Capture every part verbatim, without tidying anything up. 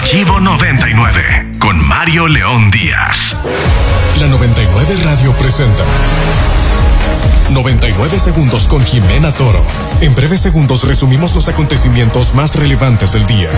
Archivo noventa y nueve, con Mario León Díaz. La noventa y nueve Radio presenta noventa y nueve segundos con Jimena Toro. En breves segundos resumimos los acontecimientos más relevantes del día.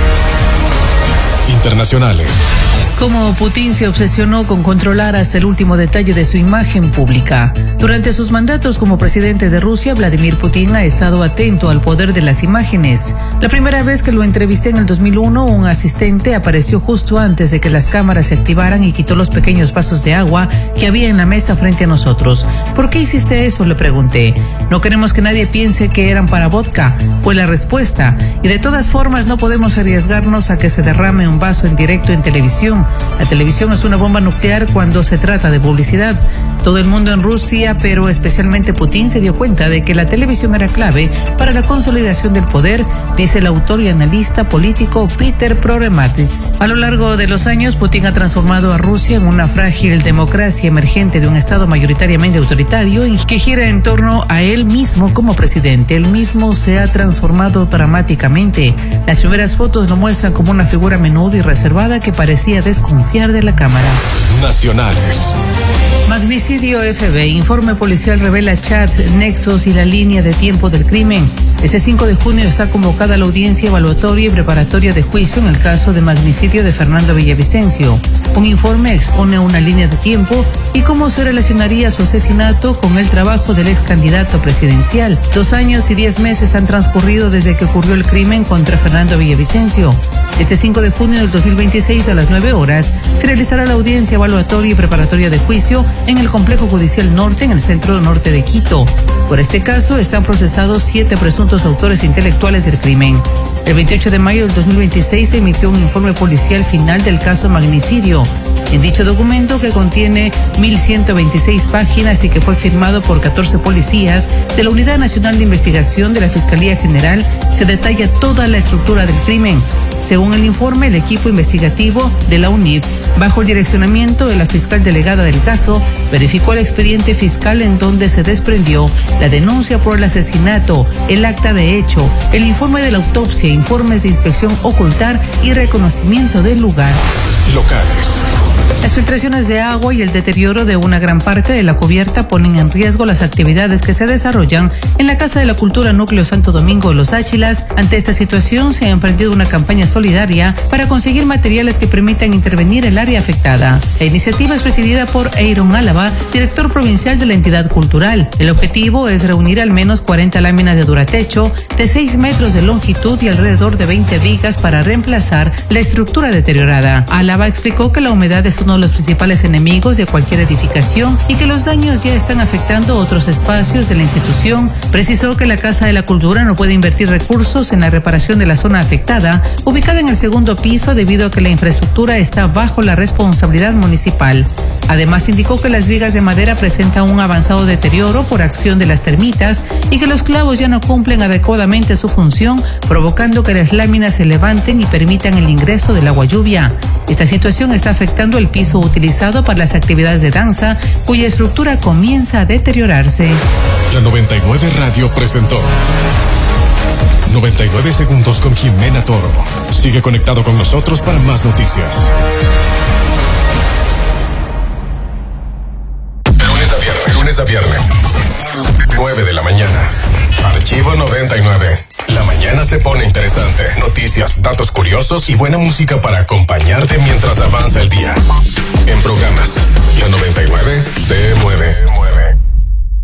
Internacionales. Cómo Putin se obsesionó con controlar hasta el último detalle de su imagen pública. Durante sus mandatos como presidente de Rusia, Vladimir Putin ha estado atento al poder de las imágenes. La primera vez que lo entrevisté en el dos mil uno, un asistente apareció justo antes de que las cámaras se activaran y quitó los pequeños vasos de agua que había en la mesa frente a nosotros. ¿Por qué hiciste eso?, le pregunté. No queremos que nadie piense que eran para vodka, fue la respuesta. Y de todas formas no podemos arriesgarnos a que se derrame un vaso en directo en televisión. La televisión es una bomba nuclear cuando se trata de publicidad. Todo el mundo en Rusia, pero especialmente Putin, se dio cuenta de que la televisión era clave para la consolidación del poder, dice el autor y analista político Peter Prorematis. A lo largo de los años, Putin ha transformado a Rusia en una frágil democracia emergente de un estado mayoritariamente autoritario y que gira en torno a él mismo como presidente. Él mismo se ha transformado dramáticamente. Las primeras fotos lo muestran como una figura menuda y reservada que parecía desconfiar de la cámara. Nacionales. Magnicidio F B I. Informe policial revela chats, nexos y la línea de tiempo del crimen. Este cinco de junio está convocada la audiencia evaluatoria y preparatoria de juicio en el caso de magnicidio de Fernando Villavicencio. Un informe expone una línea de tiempo y cómo se relacionaría su asesinato con el trabajo del ex candidato presidencial. Dos años y diez meses han transcurrido desde que ocurrió el crimen contra Fernando Villavicencio. Este cinco de junio del dos mil veintiséis a las nueve horas se realizará la audiencia evaluatoria y preparatoria de juicio en el Complejo Judicial Norte en el centro norte de Quito. Por este caso están procesados siete presuntos autores intelectuales del crimen. El veintiocho de mayo del dos mil veintiséis se emitió un informe policial final del caso magnicidio. En dicho documento, que contiene mil ciento veintiséis páginas y que fue firmado por catorce policías de la Unidad Nacional de Investigación de la Fiscalía General, se detalla toda la estructura del crimen. Según el informe, el equipo investigativo de la U N I F, bajo el direccionamiento de la fiscal delegada del caso, verificó el expediente fiscal en donde se desprendió la denuncia por el asesinato, el acta de hecho, el informe de la autopsia, informes de inspección ocular y reconocimiento del lugar. Locales. Las filtraciones de agua y el deterioro de una gran parte de la cubierta ponen en riesgo las actividades que se desarrollan en la Casa de la Cultura Núcleo Santo Domingo de los Áchilas. Ante esta situación se ha emprendido una campaña solidaria para conseguir materiales que permitan intervenir el área afectada. La iniciativa es presidida por Eiron Álava, director provincial de la entidad cultural. El objetivo es reunir al menos cuarenta láminas de duratecho de seis metros de longitud y alrededor de veinte vigas para reemplazar la estructura deteriorada. Álava explicó que la humedad es uno de los principales enemigos de cualquier edificación y que los daños ya están afectando otros espacios de la institución. Precisó que la Casa de la Cultura no puede invertir recursos en la reparación de la zona afectada, ubicada en el segundo piso, debido a que la infraestructura está bajo la responsabilidad municipal. Además, indicó que las vigas de madera presentan un avanzado deterioro por acción de las termitas y que los clavos ya no cumplen adecuadamente su función, provocando que las láminas se levanten y permitan el ingreso del agua lluvia. Esta situación está afectando el piso utilizado para las actividades de danza, cuya estructura comienza a deteriorarse. La noventa y nueve Radio presentó noventa y nueve segundos con Jimena Toro. Sigue conectado con nosotros para más noticias. Lunes a viernes. Lunes a viernes. nueve de la mañana. Archivo noventa y nueve. La mañana se pone interesante. Noticias, datos curiosos y buena música para acompañarte mientras avanza el día.